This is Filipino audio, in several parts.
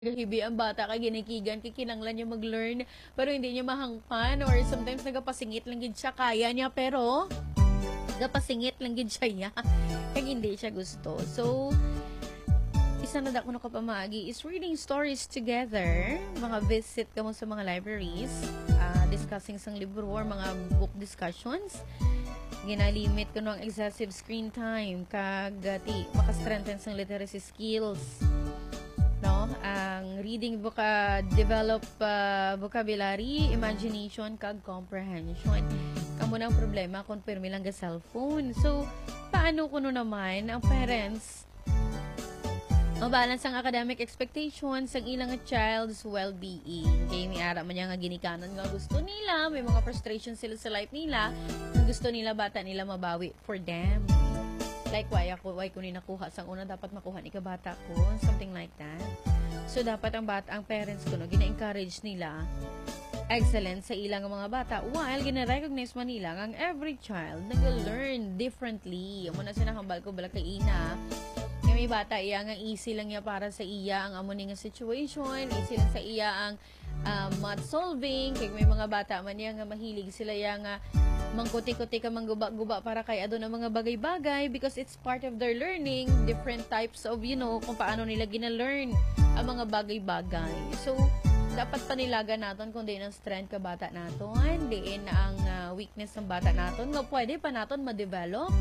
Hibi ang bata kay ginikigan kay kinanglan niya mag-learn pero hindi niya mahangpan or sometimes nagapasingit lang gid siya kaya niya pero nagapasingit lang gid siya ya kay hindi siya gusto. So isa na dako no kapamagi is reading stories together, mga visit kamo sa mga libraries, discussing sang libro or mga book discussions. Ginalimit ko no ang excessive screen time kag maka-strengthen sang literacy skills, no? Ang reading develop vocabulary, imagination kag comprehension. Kamo na ang problema kung pirmi lang ga cellphone. So paano kuno naman ang parents mabalance ang academic expectations sa ilang child's well-being? Kaya may ara man niya nga ginikanan nga gusto nila, may mga frustrations sila sa life nila, gusto nila bata nila mabawi for them. Like, why ko ni nakuha sang una, dapat makuha ni kabata ko, something like that. So, dapat ang parents ko, no, gina-encourage nila excellence sa ilang mga bata while gina-recognize man nila ang every child nag-learn differently. Amo na sinakambal ko bala kay ina. Yung may bata, iya nga easy lang niya para sa iya ang amo nga situation, easy lang sa iya ang math solving. Kaya may mga bata man niya nga mahilig sila nga mangkuti-kuti ka mangguba-guba para kay ado na mga bagay-bagay because it's part of their learning, different types of, kung paano nila gina-learn ang mga bagay-bagay. So, dapat panilaga natin kung di ang strength ka bata naton, diin ang weakness ng bata naton, nga pwede pa naton ma-develop.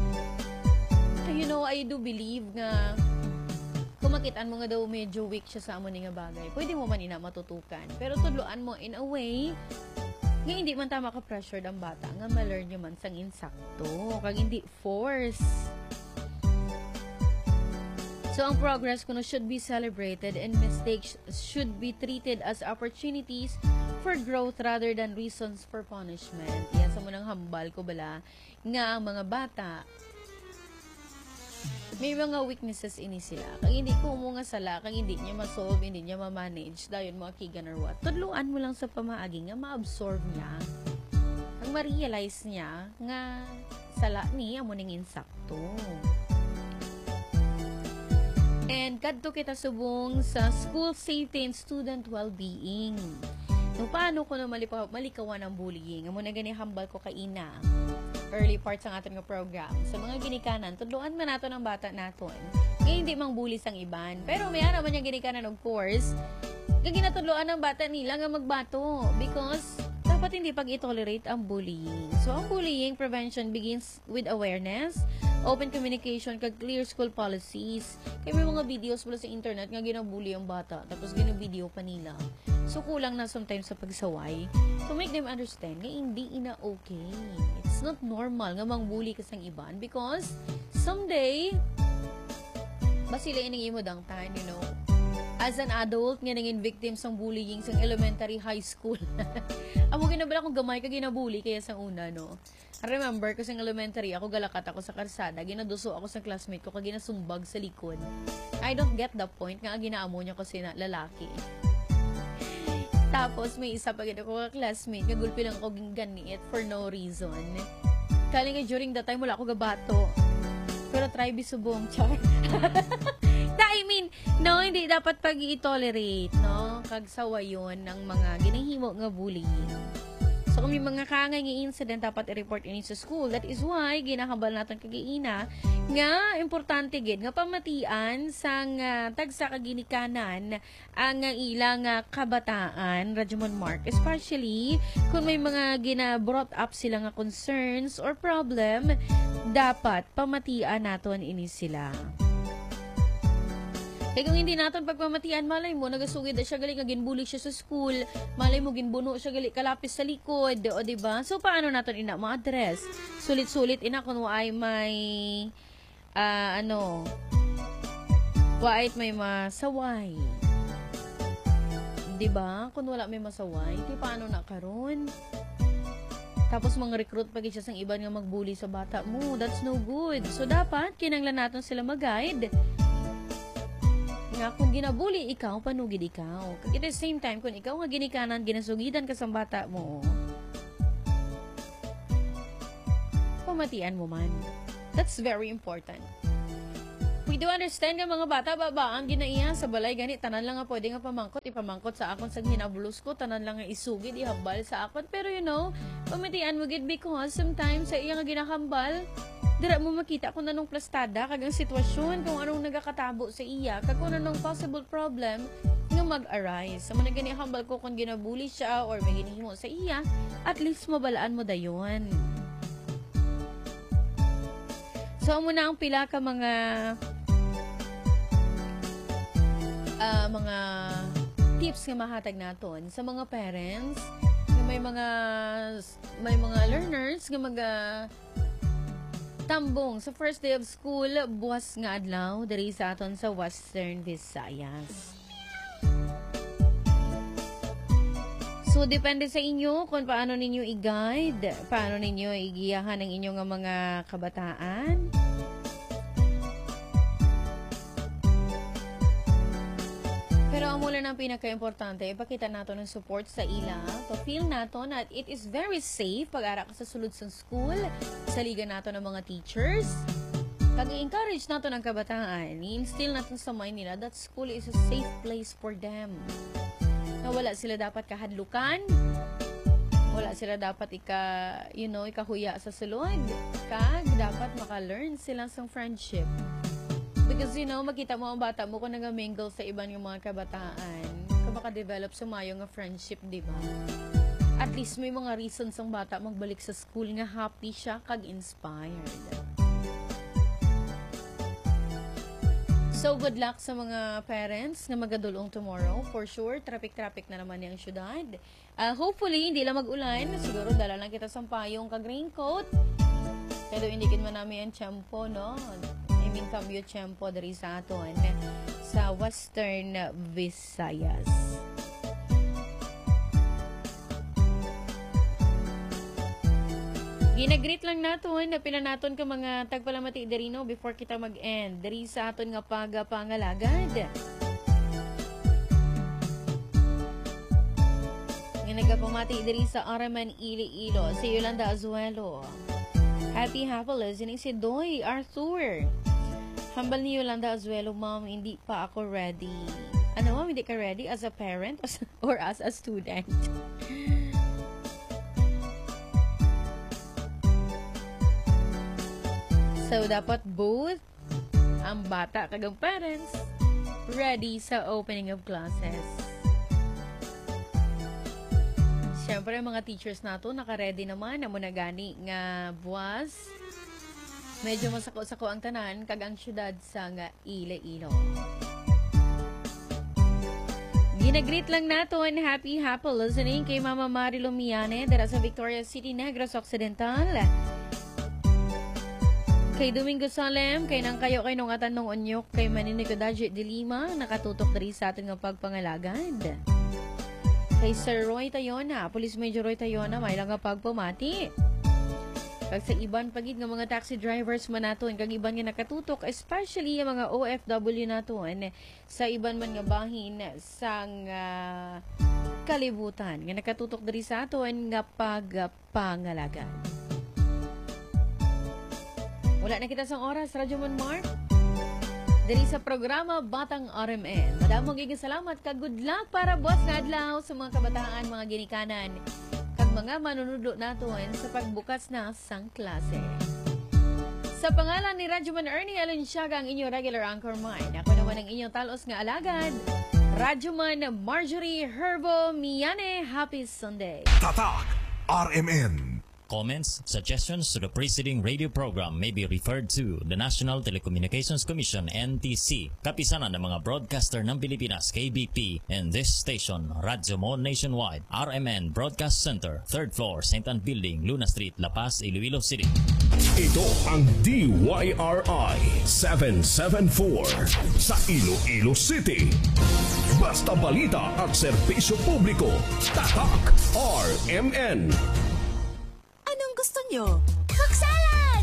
I do believe nga kung makitaan mo nga daw medyo weak siya sa amo ni nga bagay, pwede mo man ina matutukan. Pero tudloan mo in a way nga hindi man tama ka-pressured ang bata nga ma-learn nyo man sang insakto, kag hindi force. So, ang progress kuno should be celebrated and mistakes should be treated as opportunities for growth rather than reasons for punishment. Yan sa munang hambal ko bala nga ang mga bata may mga weaknesses ini sila. Kung hindi ko mo nga sala, kung hindi niya ma-solve, hindi niya ma-manage, dayon mga kigan or what, tudluan mo lang sa pamaagi nga ma-absorb niya, ang ma-realize niya nga sala niya mo ning insakto. And kadto kita subong sa school safety and student well-being. No, paano ko na malikawan ang bullying? Amo na gani hambal ko kay ina early parts ng ating program. Sa mga ginikanan, tudloan man nato ng bata naton. Kaya hindi mang bully sang iban. Pero may ara man yung ginikanan, of course, kaya ginatudloan ng bata nila nga magbato. Because dapat hindi pag-tolerate ang bullying. So, ang bullying prevention begins with awareness, open communication, kag clear school policies. Kaya may mga videos pala sa internet nga ginabully ang bata. Tapos ginabideo pa nila. So, kulang na sometimes sa pagsaway to make them understand nga hindi ina okay. It's not normal nga mangbully ka sang iban because someday sila ining imo dangtan, as an adult nga nangin victim sang bullying sang elementary, high school. Amo ginabala kung gamay ka ginabully kaya sang una, no? Remember ko sang elementary, ako galakat ako sa karsada, ginaduso ako sa classmate ko kag ginasumbag sa likod. I don't get the point nga ginaamo niya kasi na lalaki. Tapos, may isa pa gina ko ka-classmate, nagulpi lang ako ganit for no reason. Kali nga during that time, wala ako gabato. Pero try bisubong, char. No, hindi dapat pag-i-tolerate, no? Kagsawa yun ng mga ginahimo nga bullying. So, kung may mga kangay nga incident, dapat i-report ini sa school. That is why, ginahambal natin kagiina nga importante gid nga pamatian sang tagsa kaginikanan ang ilang kabataan, Rajamon Mark, especially kung may mga gina-brought up sila nga concerns or problem, dapat pamatian naton ini sila. Kaya kung hindi natin pagpamatian, malay mo, nagasugid na siya gali, nga ginbully siya sa school, malay mo, ginbuno siya gali, kalapis sa likod, o diba? So, paano natin ina ma-address? Sulit-sulit ina kung ay may, wait may masaway. Diba? Kung wala may masaway, di paano na karon? Tapos mga recruit pag siya sang iban nga magbully sa bata mo, that's no good. So, dapat, kinanglan natin sila mag-guide. Nga, kung ginabuli ikaw, panugid ikaw. At the same time, kung ikaw nga ginikanan, ginasugidan ka sa bata mo, pamatian mo man. That's very important. do understand nga mga bata ba ang ginaiya sa balay gani tanan lang nga pwede nga ipamangkot sa akon sa hinablos ko, tanan lang nga isugid ihambal sa akon, pero pamitian mo gid because sometimes sa iya nga ginahambal dira mo makita kung anong plastada kag ang sitwasyon, kung anong nagakatabo sa iya, kag kung anong possible problem nga mag-arise. Sa mga gani hambal ko kung ginabuli siya or may ginihimo sa iya, at least mabalaan mo dayon. So muna ang pila ka mga tips nga mahatag naton sa mga parents nga may mga learners nga tambong sa first day of school buwas nga adlaw diri sa aton sa Western Visayas. So depende sa inyo kung paano ninyo i-guide, paano ninyo igiyahan ang inyong mga kabataan. Pero ang mula ng pinaka-importante, ipakita nato ng support sa ila. Pa-feel nato na it is very safe pag-ara ka sa sulod sa school, sa liga nato ng mga teachers. Pag i-encourage nato ng kabataan, i-instill natin sa mind nila that school is a safe place for them. Na wala sila dapat kahadlukan, wala sila dapat ikahuya sa sulod. Kag dapat maka-learn sila sa friendship. Because makita mo ang bata mo kung nag-mingle sa ibang yung mga kabataan, kung maka-develop sa mayo nga friendship, di ba? At least may mga reasons ang bata magbalik sa school nga happy siya kag inspired. So good luck sa mga parents na magadulong tomorrow. For sure, traffic na naman yung syudad. Hopefully, hindi lang mag-ulan. Siguro dala lang kita sa payong kag raincoat. Pero indikin man namin yung tiyempo, no? Cambio tiyempo dari sa aton sa Western Visayas. Ginagreet lang naton na pinanaton ka mga tagpalamati derino before kita mag-end dari sa aton nga pangalagad. Ginagapamati dari sa Araman Iloilo si Yolanda Azuelo. Happy listening si Doy Arthur. Hambal ni Yolanda Azuelo, Ma'am, hindi pa ako ready. Ano, Ma'am, hindi ka ready as a parent or as a student? So, dapat both ang bata kag ang parents ready sa opening of classes. Siyempre, mga teachers nato naka-ready naman na muna gani nga buwas. Medyo masako-sako ang tanan kag ang syudad sa nga Iloilo. Ginagreet lang naton happy listening kay Mama Marilo Miane dara sa Victoria City, Negros Occidental. Kay Domingo Salem, kay nang kayo kay nung atan nung onyok, kay Maninico Daji de Lima, nakatutok diri sa atin nga pagpangalagad. Kay Sir Roy Tayona, Police Major Roy Tayona, may lang nga pagpamati. Kag sa iban pagid nga mga taxi drivers man naton, kag iban nga nakatutok, especially yung mga OFW naton sa iban man nga bahin sa kalibutan nga nakatutok diri sa aton nga pagpangalagad. Wala na kita sang oras, Radyo Monmar. Diri sa programa Batang RMN. Madamong salamat kag good luck para buwas nga adlaw sa mga kabataan, mga ginikanan, kag mga manunudo naton sa pagbukas na sang klase. Sa pangalan ni Radyoman Ernie Alensiaga, ang inyong regular anchor man. Ako naman ang inyong talos nga alagad, Radyoman Marjorie Herbo Miane. Happy Sunday. Tatak RMN. Comments, suggestions to the preceding radio program may be referred to the National Telecommunications Commission, NTC, kapisanan ng mga broadcaster ng Pilipinas, KBP, and this station, Radyo Mo Nationwide, RMN Broadcast Center, 3rd floor, St. Anne Building, Luna Street, La Paz, Iloilo City. Ito ang DYRI 774 sa Iloilo City. Basta balita at serbisyo publiko. Tatak RMN. Anong gusto nyo?